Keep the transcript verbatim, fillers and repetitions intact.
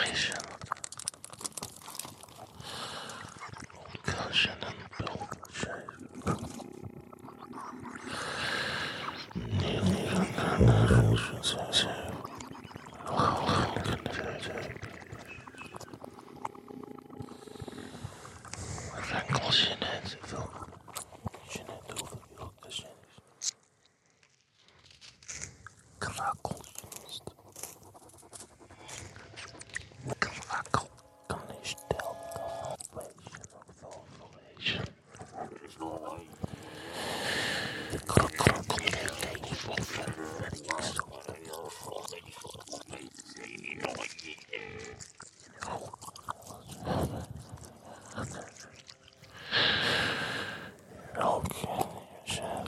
formation, cushion and build shape. Nearly unnatural sensation. Rękosienet, Sienetu, Krakelst, Krakel, Knistel, Formation of Formation. Okay, chef.